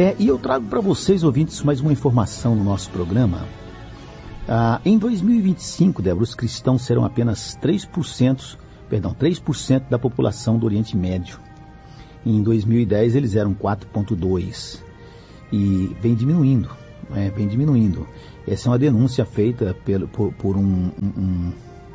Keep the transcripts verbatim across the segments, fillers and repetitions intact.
É, e eu trago para vocês, ouvintes, mais uma informação no nosso programa. Ah, em dois mil e vinte e cinco, Débora, os cristãos serão apenas três por cento, perdão, três por cento da população do Oriente Médio. Em dois mil e dez eles eram quatro vírgula dois por cento e vem diminuindo, é, vem diminuindo. Essa é uma denúncia feita pelo, por, por um, um,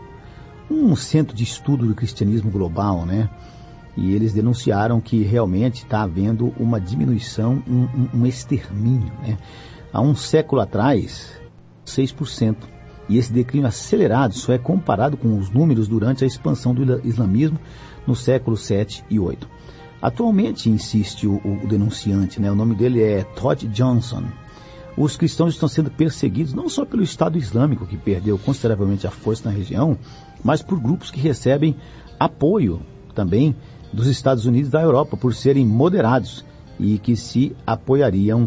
um centro de estudo do cristianismo global, né? E eles denunciaram que realmente está havendo uma diminuição, um, um, um extermínio, né? Há um século atrás, seis por cento. E esse declínio acelerado só é comparado com os números durante a expansão do islamismo no século sete e oito. Atualmente, insiste o, o denunciante, né? O nome dele é Todd Johnson. Os cristãos estão sendo perseguidos não só pelo Estado Islâmico, que perdeu consideravelmente a força na região, mas por grupos que recebem apoio também dos Estados Unidos e da Europa, por serem moderados e que se apoiariam,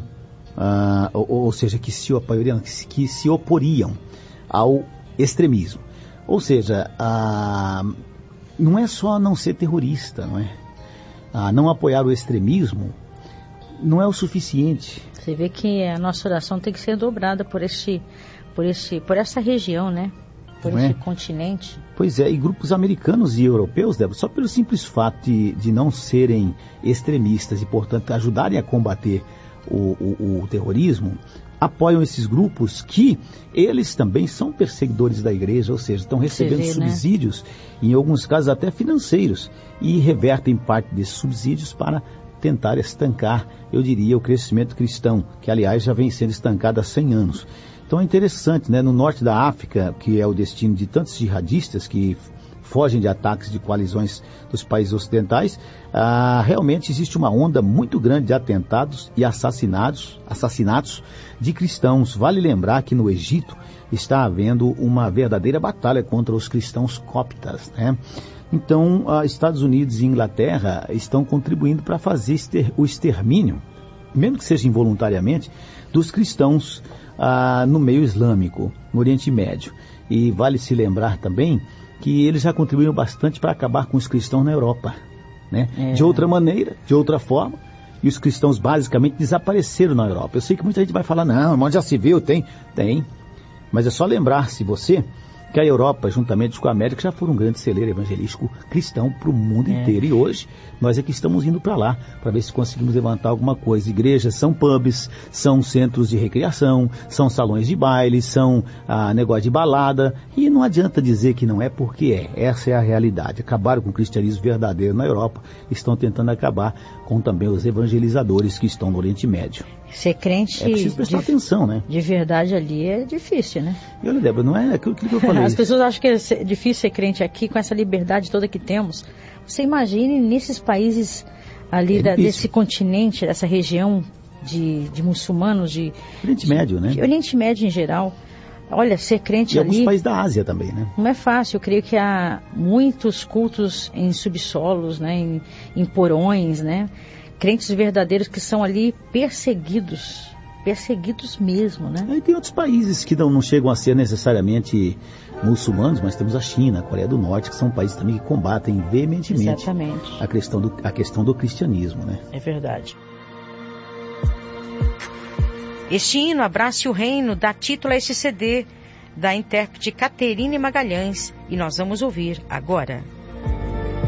uh, ou, ou seja, que se apoiariam, que se, que se oporiam ao extremismo. Ou seja, uh, não é só não ser terrorista, não é? Uh, não apoiar o extremismo não é o suficiente. Você vê que a nossa oração tem que ser dobrada por este, por este, por essa região, né? Por não esse é? continente. Pois é, e grupos americanos e europeus, Débora, só pelo simples fato de, de não serem extremistas e, portanto, ajudarem a combater o, o, o terrorismo, apoiam esses grupos que eles também são perseguidores da igreja, ou seja, estão recebendo vê, subsídios, né? Em alguns casos até financeiros, e revertem parte desses subsídios para tentar estancar, eu diria, o crescimento cristão, que aliás já vem sendo estancado há cem anos. Então é interessante, né? No norte da África, que é o destino de tantos jihadistas que fogem de ataques de coalizões dos países ocidentais, ah, realmente existe uma onda muito grande de atentados e assassinatos, assassinatos de cristãos. Vale lembrar que no Egito está havendo uma verdadeira batalha contra os cristãos coptas, né? Então, ah, Estados Unidos e Inglaterra estão contribuindo para fazer exter- o extermínio, mesmo que seja involuntariamente, dos cristãos ah, no meio islâmico, no Oriente Médio. E vale se lembrar também que eles já contribuíram bastante para acabar com os cristãos na Europa, né? É. De outra maneira, de outra forma, e os cristãos basicamente desapareceram na Europa. Eu sei que muita gente vai falar, não, mas já se viu, tem, tem. Mas é só lembrar-se você que a Europa, juntamente com a América, já foram um grande celeiro evangelístico cristão para o mundo é. inteiro. E hoje, nós é que estamos indo para lá, para ver se conseguimos levantar alguma coisa. Igrejas são pubs, são centros de recreação, são salões de baile, são ah, negócio de balada. E não adianta dizer que não é, porque é. Essa é a realidade. Acabaram com o cristianismo verdadeiro na Europa, estão tentando acabar com também os evangelizadores que estão no Oriente Médio. Ser crente é preciso prestar de, atenção, né? De verdade ali é difícil, né? E olha, Débora, não é aquilo que eu falei. As pessoas acham que é difícil ser crente aqui com essa liberdade toda que temos. Você imagine nesses países ali é da, desse continente, dessa região de, de muçulmanos, de Oriente Médio, né? De Oriente Médio em geral. Olha, ser crente e ali... E alguns países da Ásia também, né? Não é fácil. Eu creio que há muitos cultos em subsolos, né? Em, em porões, né? Crentes verdadeiros que são ali perseguidos, perseguidos mesmo, né? E tem outros países que não, não chegam a ser necessariamente muçulmanos, mas temos a China, a Coreia do Norte, que são países também que combatem veementemente Exatamente. a questão do, a questão do cristianismo, né? É verdade. Este hino, Abrace o Reino, dá título a este C D da intérprete Caterine Magalhães, e nós vamos ouvir agora.